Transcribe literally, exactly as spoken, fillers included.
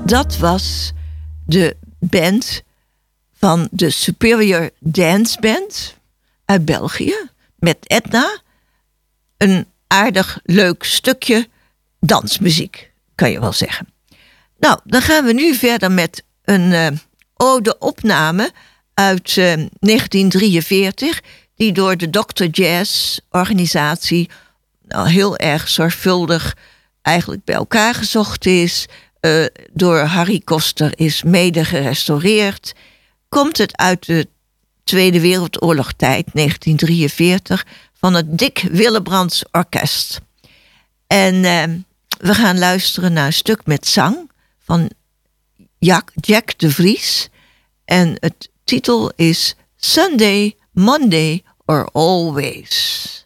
dat was de band van de Superior Dance Band uit België. Met Edna. Een aardig leuk stukje dansmuziek, kan je wel zeggen. Nou, dan gaan we nu verder met een uh, oude opname uit uh, negentien drieënveertig... die door de dokter Jazz organisatie nou, heel erg zorgvuldig eigenlijk bij elkaar gezocht is. Uh, door Harry Koster is mede gerestaureerd. Komt het uit de Tweede Wereldoorlogstijd, negentien drieënveertig... van het Dick Willebrands Orkest. En uh, we gaan luisteren naar een stuk met zang van Jack, Jack de Vries. En het titel is Sunday, Monday or Always.